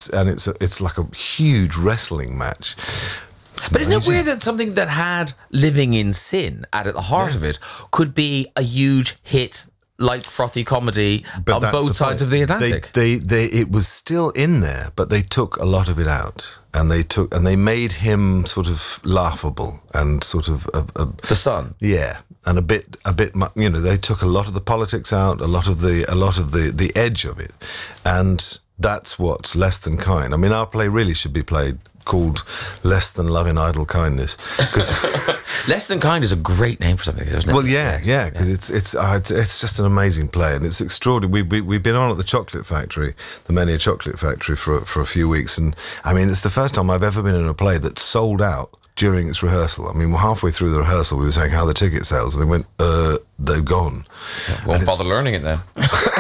it's like a huge wrestling match. But isn't it weird that something that had living in sin at the heart of it could be a huge hit, light, frothy comedy on both sides of the Atlantic? It was still in there, but they took a lot of it out, and they made him sort of laughable and sort of The Son. Yeah, and a bit. They took a lot of the politics out, a lot of the edge of it, and that's what Less Than Kind. I mean, our play really should be called Less Than Loving Idle Kindness, because Less Than Kind is a great name for something, isn't it? well, yeah, because it's just an amazing play, and it's extraordinary. We've been on at the Chocolate Factory, the Mania Chocolate Factory, for a few weeks, and I mean, it's the first time I've ever been in a play that sold out during its rehearsal. I mean, we're halfway through the rehearsal, we were saying, how are the ticket sales? And they went, they're gone. Won't bother learning it then.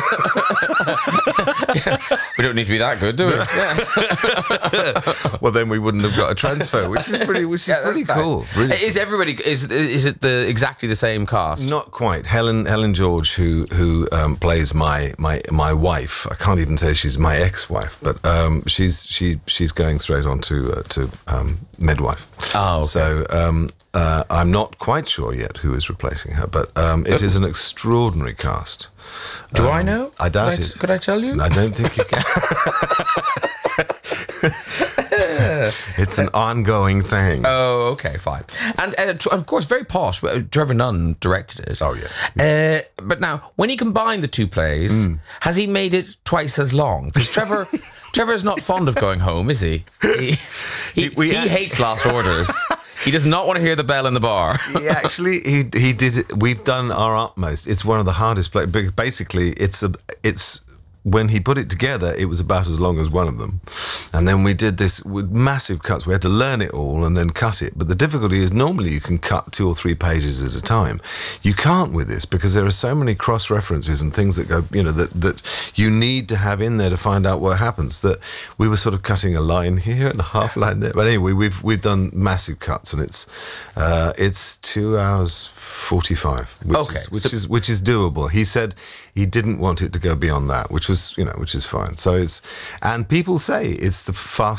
We don't need to be that good, do we? Well, then we wouldn't have got a transfer, which is pretty cool. Really Is everybody? Is it exactly the same cast? Not quite. Helen George, who plays my wife. I can't even say she's my ex-wife, but she's going straight on to midwife. Oh, okay. So I'm not quite sure yet who is replacing her, but it is an extraordinary cast. Do I know? I doubt it. Could I tell you? I don't think you can. It's an ongoing thing. Oh, okay, fine. And of course, very posh. Trevor Nunn directed it. Oh, yeah. But now, when he combined the two plays, has he made it twice as long? Because Trevor's not fond of going home, is he? He hates last orders. He does not want to hear the bell in the bar. He did it. We've done our utmost. It's one of the hardest plays. Basically, it's when he put it together, it was about as long as one of them. And then we did this with massive cuts. We had to learn it all and then cut it. But the difficulty is normally you can cut 2 or 3 pages at a time. You can't with this because there are so many cross-references and things that go, that you need to have in there to find out what happens, that we were sort of cutting a line here and a half line there. But anyway, we've done massive cuts, and it's 2 hours 45, which is doable. He said he didn't want it to go beyond that, which is fine. So and people say it's the fastest